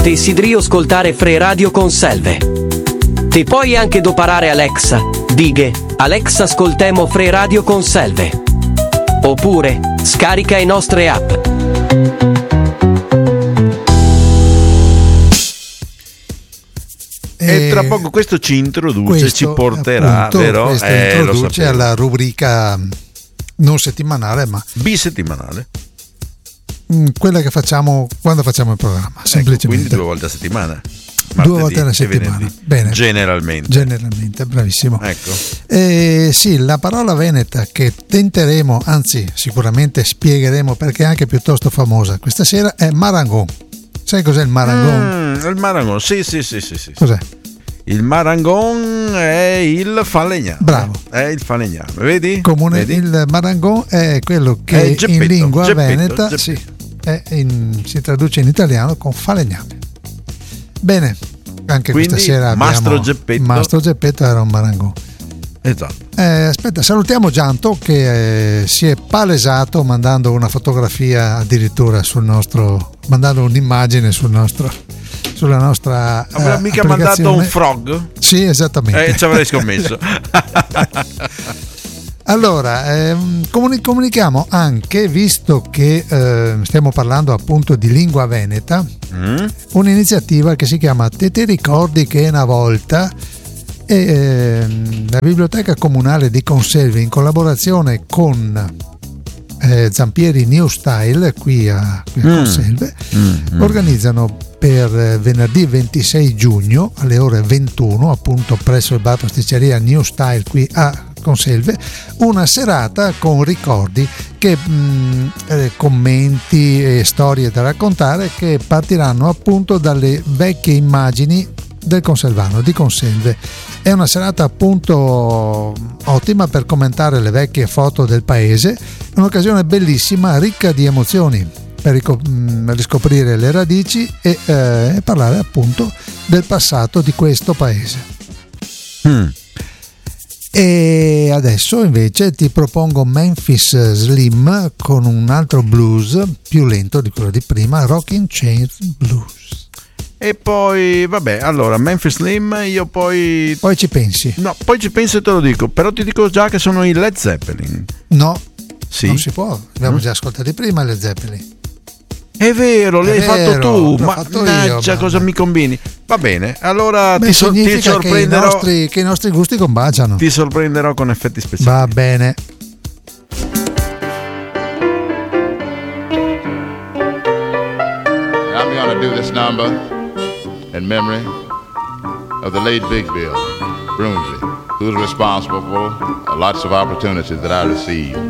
desideri ascoltare Fre Radio Conselve. Ti puoi anche doparare Alexa, dighe, Alexa ascoltemo Fre Radio Conselve. Oppure, scarica i nostre app. E tra poco questo ci introduce, ci porterà, appunto, vero? Questo introduce alla rubrica non settimanale, ma bisettimanale. Quella che facciamo quando facciamo il programma, semplicemente. Quindi 2 volte a settimana. Martedì, 2 volte alla settimana. Bene. Generalmente, bravissimo. Ecco. Sì, la parola veneta che tenteremo, anzi sicuramente spiegheremo perché è anche piuttosto famosa questa sera, è marangon. Sai cos'è il marangon? Il marangon, sì. Cos'è? Il marangon è il falegname. Bravo. È il falegname, vedi? Vedi? Il marangon è quello che geppetto, in lingua veneta geppetto. Si traduce in italiano con falegname. Bene, anche quindi, questa sera abbiamo Mastro Geppetto era un marangon. Esatto. Aspetta, salutiamo Gianto che si è palesato mandando una fotografia addirittura mandando un'immagine sulla nostra avrà mica mandato un frog? Sì, esattamente. Ci avrei scommesso. Allora, comunichiamo anche, visto che stiamo parlando appunto di lingua veneta, un'iniziativa che si chiama Te ricordi che una volta, la Biblioteca Comunale di Conselve in collaborazione con Zampieri New Style qui a Conselve organizzano per venerdì 26 giugno alle ore 21 appunto presso il bar pasticceria New Style qui a Conselve una serata con ricordi commenti e storie da raccontare che partiranno appunto dalle vecchie immagini del Conselvano di Conselve. È una serata appunto ottima per commentare le vecchie foto del paese, un'occasione bellissima, ricca di emozioni per riscoprire le radici e parlare appunto del passato di questo paese. E adesso invece ti propongo Memphis Slim con un altro blues più lento di quello di prima, Rocking Chains Blues. E poi vabbè, allora Memphis Slim io poi ci pensi. No, poi ci penso e te lo dico, però ti dico già che sono i Led Zeppelin. No, sì? Non si può, abbiamo già ascoltati prima Led Zeppelin. È vero, l'hai fatto tu, mannaggia, cosa mi combini? Va bene, allora ti sorprenderò che i nostri gusti combaciano. Ti sorprenderò con effetti speciali. Va bene. I'm gonna do this number in memory of the late Big Bill Broomsley, who's responsible for lots of opportunities that I received.